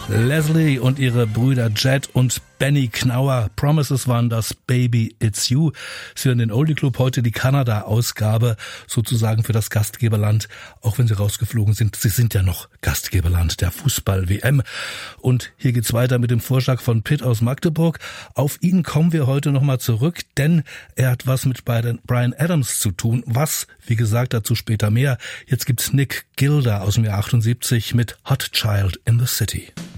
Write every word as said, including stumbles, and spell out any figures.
Leslie und ihre Brüder Jed und Benny Knauer. Promises waren das, Baby It's You. Sie hören den Oldie Club, heute die Kanada-Ausgabe, sozusagen für das Gastgeberland, auch wenn sie rausgeflogen sind. Sie sind ja noch Gastgeberland der Fußball-W M. Und hier geht's weiter mit dem Vorschlag von Pitt aus Magdeburg. Auf ihn kommen wir heute nochmal zurück, denn er hat was mit Bryan Adams zu tun. Was, wie gesagt, dazu später mehr. Jetzt gibt's Nick Gilder aus dem Jahr achtundsiebzig mit Hot Child in the City.